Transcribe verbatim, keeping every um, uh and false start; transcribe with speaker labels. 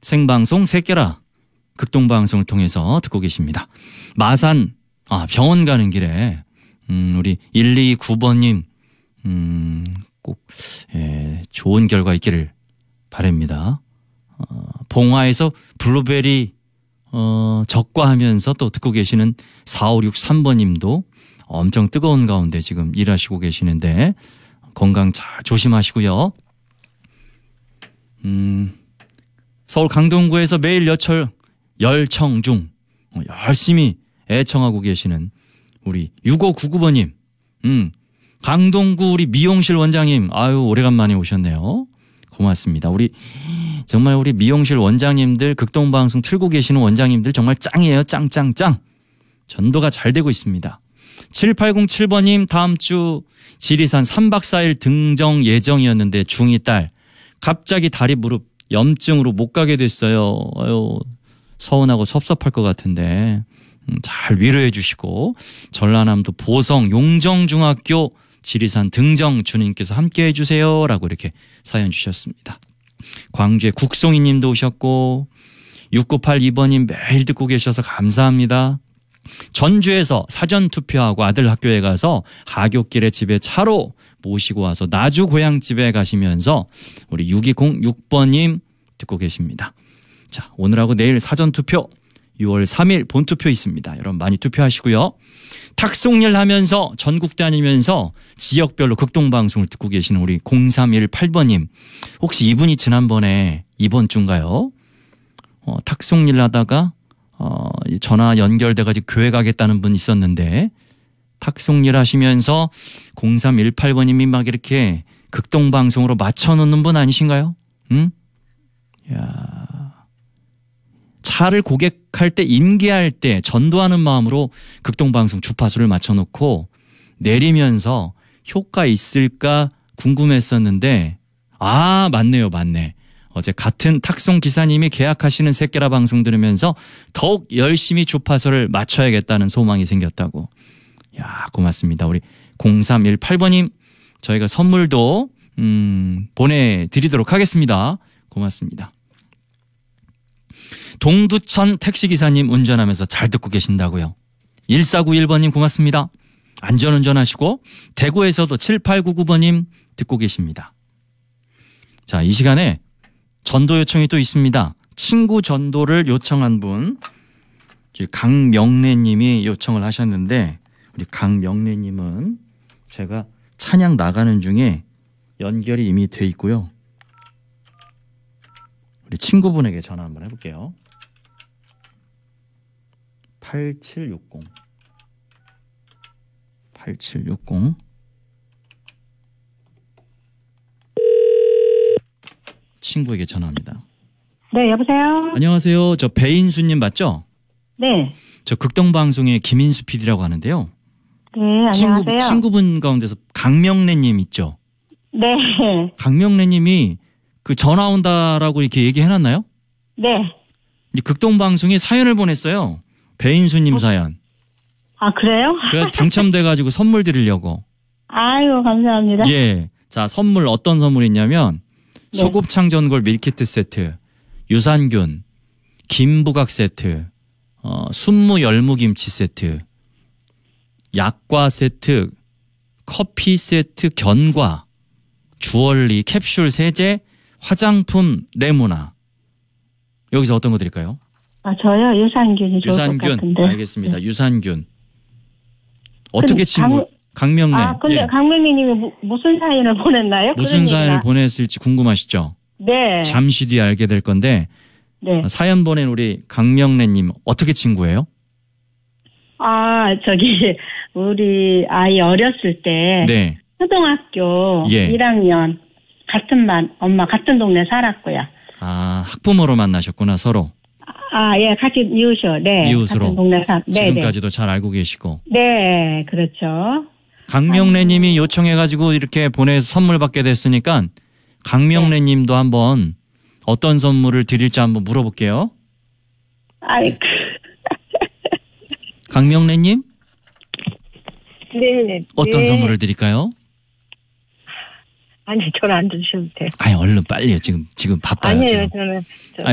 Speaker 1: 생방송 새끼라 극동방송을 통해서 듣고 계십니다. 마산 아, 병원 가는 길에 음, 우리 일이구 번님 음, 꼭 예, 좋은 결과 있기를 바랍니다. 어, 봉화에서 블루베리 어, 적과하면서 또 듣고 계시는 사오육삼 번님도 엄청 뜨거운 가운데 지금 일하시고 계시는데 건강 잘 조심하시고요. 음, 서울 강동구에서 매일 여철 열청 중 열심히 애청하고 계시는 우리 육오구구 번님, 음, 강동구 우리 미용실 원장님, 아유 오래간만에 오셨네요. 고맙습니다. 우리 정말 우리 미용실 원장님들 극동방송 틀고 계시는 원장님들 정말 짱이에요. 짱짱짱. 전도가 잘 되고 있습니다. 칠팔공칠 번님 다음 주 지리산 삼 박 사 일 등정 예정이었는데 중이 딸 갑자기 다리 무릎 염증으로 못 가게 됐어요. 아유, 서운하고 섭섭할 것 같은데 잘 위로해 주시고 전라남도 보성 용정중학교 지리산 등정 주님께서 함께 해주세요 라고 이렇게 사연 주셨습니다. 광주의 국송이 님도 오셨고 육구팔이 번님 매일 듣고 계셔서 감사합니다. 전주에서 사전투표하고 아들 학교에 가서 하굣길에 집에 차로 모시고 와서 나주 고향집에 가시면서 우리 육이공육 번님 듣고 계십니다. 자, 오늘하고 내일 사전투표 유월 삼일 본투표 있습니다. 여러분 많이 투표하시고요. 탁송일 하면서 전국 다니면서 지역별로 극동방송을 듣고 계시는 우리 공삼일팔 번님 혹시 이분이 지난번에 이번 주인가요? 어, 탁송일 하다가 어, 전화 연결돼가지고 교회 가겠다는 분 있었는데 탁송일 하시면서 공삼일팔 번님이 막 이렇게 극동방송으로 맞춰놓는 분 아니신가요? 응? 야, 차를 고객할 때 인계할 때 전도하는 마음으로 극동방송 주파수를 맞춰놓고 내리면서 효과 있을까 궁금했었는데 아 맞네요 맞네. 어제 같은 탁송 기사님이 계약하시는 새끼라 방송 들으면서 더욱 열심히 주파수를 맞춰야겠다는 소망이 생겼다고. 야 고맙습니다. 우리 공삼일팔 번님 저희가 선물도 음, 보내드리도록 하겠습니다. 고맙습니다. 동두천 택시기사님 운전하면서 잘 듣고 계신다고요. 일사구일 번님 고맙습니다. 안전운전 하시고 대구에서도 칠팔구구 번님 듣고 계십니다. 자, 이 시간에 전도 요청이 또 있습니다. 친구 전도를 요청한 분 강명래 님이 요청을 하셨는데 우리 강명래 님은 제가 찬양 나가는 중에 연결이 이미 돼 있고요. 우리 친구분에게 전화 한번 해볼게요. 팔칠육공 팔칠육공 친구에게 전화합니다.
Speaker 2: 네, 여보세요?
Speaker 1: 안녕하세요. 저 배인수님 맞죠?
Speaker 2: 네.
Speaker 1: 저 극동방송의 김인수 피디라고 하는데요.
Speaker 2: 네, 안녕하세요.
Speaker 1: 친구, 친구분 가운데서 강명래님 있죠?
Speaker 2: 네.
Speaker 1: 강명래님이 그 전화 온다라고 이렇게 얘기해놨나요?
Speaker 2: 네.
Speaker 1: 이제 극동방송에 사연을 보냈어요. 배인수님 어? 사연.
Speaker 2: 아, 그래요?
Speaker 1: 그래서 당첨돼가지고 선물 드리려고.
Speaker 2: 아유, 감사합니다.
Speaker 1: 예. 자, 선물 어떤 선물이 있냐면 네. 소곱창 전골 밀키트 세트, 유산균, 김부각 세트, 어, 순무 열무김치 세트, 약과 세트, 커피 세트 견과, 주얼리, 캡슐 세제, 화장품 레모나. 여기서 어떤 거 드릴까요?
Speaker 2: 아, 저요? 유산균이 좋을
Speaker 1: 유산균.
Speaker 2: 것 같은데.
Speaker 1: 알겠습니다.
Speaker 2: 네.
Speaker 1: 유산균. 어떻게 친구?
Speaker 2: 강,
Speaker 1: 강명래.
Speaker 2: 아, 근데
Speaker 1: 예.
Speaker 2: 강명래 님이 무, 무슨 사연을 보냈나요?
Speaker 1: 무슨 사연을
Speaker 2: 얘기나.
Speaker 1: 보냈을지 궁금하시죠?
Speaker 2: 네.
Speaker 1: 잠시 뒤에 알게 될 건데
Speaker 2: 네.
Speaker 1: 사연 보낸 우리 강명래 님 어떻게 친구예요?
Speaker 2: 아, 저기 우리 아이 어렸을 때
Speaker 1: 네.
Speaker 2: 초등학교
Speaker 1: 예.
Speaker 2: 일 학년 같은 반 엄마 같은 동네 살았고요.
Speaker 1: 아, 학부모로 만나셨구나, 서로.
Speaker 2: 아, 예, 같이 이웃이요. 네.
Speaker 1: 이웃으로.
Speaker 2: 같은 동네 사. 네,
Speaker 1: 지금까지도 잘 알고 계시고.
Speaker 2: 네, 그렇죠.
Speaker 1: 강명래 님이 요청해가지고 이렇게 보내서 선물 받게 됐으니까 강명래
Speaker 2: 네.
Speaker 1: 님도 한번 어떤 선물을 드릴지 한번 물어볼게요.
Speaker 2: 아이,
Speaker 1: 강명래 님?
Speaker 3: 네.
Speaker 1: 어떤
Speaker 3: 네.
Speaker 1: 선물을 드릴까요?
Speaker 3: 아니, 저는 안 드셔도 돼요.
Speaker 1: 아니, 얼른 빨리요. 지금, 지금 바빠요.
Speaker 3: 아니에요,
Speaker 1: 지금.
Speaker 3: 저는. 저